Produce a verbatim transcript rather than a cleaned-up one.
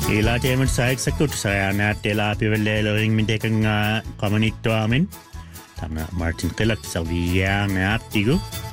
Ila teman saya sakut saya na tela pivelering mintekang komunituamin. Tama Martin Kelak sa viyang na tigo.